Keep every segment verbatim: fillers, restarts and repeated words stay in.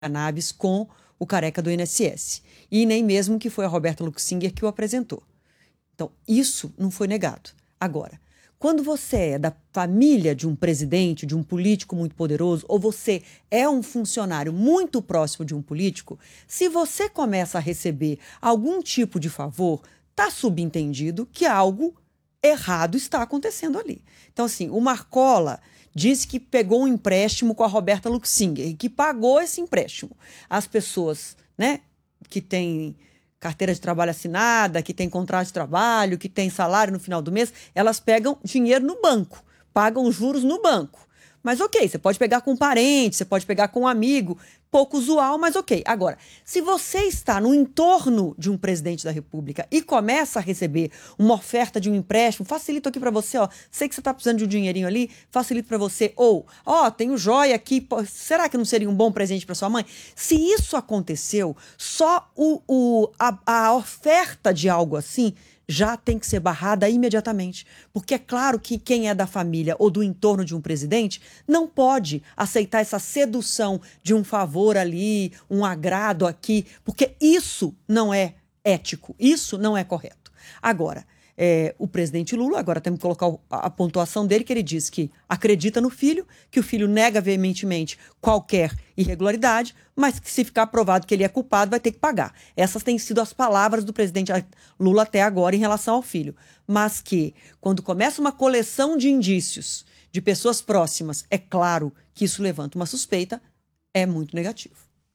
cannabis com o careca do I N S S. E nem mesmo que foi a Roberta Luxinger que o apresentou. Então, isso não foi negado. Agora, quando você é da família de um presidente, de um político muito poderoso, ou você é um funcionário muito próximo de um político, se você começa a receber algum tipo de favor, está subentendido que algo errado está acontecendo ali. Então, assim, o Marcola disse que pegou um empréstimo com a Roberta Luxinger e que pagou esse empréstimo. As pessoas, né, que têm carteira de trabalho assinada, que têm contrato de trabalho, que têm salário no final do mês, elas pegam dinheiro no banco, pagam juros no banco. Mas ok, você pode pegar com um parente, você pode pegar com um amigo, pouco usual, mas ok. Agora, se você está no entorno de um presidente da República e começa a receber uma oferta de um empréstimo, facilito aqui para você, ó, sei que você está precisando de um dinheirinho ali, facilito para você, ou, ó, tenho joia aqui, será que não seria um bom presente para sua mãe? Se isso aconteceu, só o, o, a, a oferta de algo assim já tem que ser barrada imediatamente. Porque é claro que quem é da família ou do entorno de um presidente não pode aceitar essa sedução de um favor ali, um agrado aqui, porque isso não é ético, isso não é correto. Agora, é, o presidente Lula, agora temos que colocar a pontuação dele, que ele diz que acredita no filho, que o filho nega veementemente qualquer irregularidade, mas que se ficar provado que ele é culpado, vai ter que pagar. Essas têm sido as palavras do presidente Lula até agora em relação ao filho. Mas que, quando começa uma coleção de indícios de pessoas próximas, é claro que isso levanta uma suspeita, é muito negativo.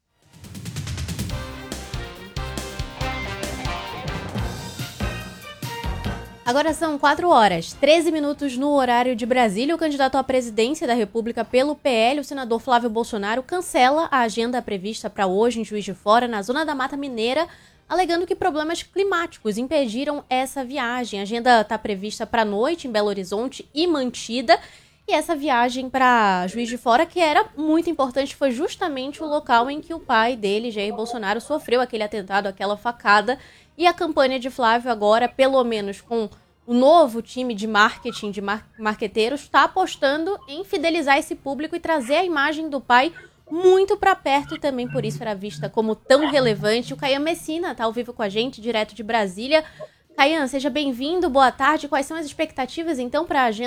Agora são quatro horas, treze minutos no horário de Brasília. O candidato à presidência da República pelo P L, o senador Flávio Bolsonaro, cancela a agenda prevista para hoje em Juiz de Fora, na zona da Mata Mineira, alegando que problemas climáticos impediram essa viagem. A agenda está prevista para a noite em Belo Horizonte e mantida. E essa viagem para Juiz de Fora, que era muito importante, foi justamente o local em que o pai dele, Jair Bolsonaro, sofreu aquele atentado, aquela facada. E a campanha de Flávio agora, pelo menos com o novo time de marketing, de mar- marqueteiros, está apostando em fidelizar esse público e trazer a imagem do pai muito para perto, e também por isso era vista como tão relevante. O Caian Messina está ao vivo com a gente, direto de Brasília. Caian, seja bem-vindo, boa tarde. Quais são as expectativas, então, para a agenda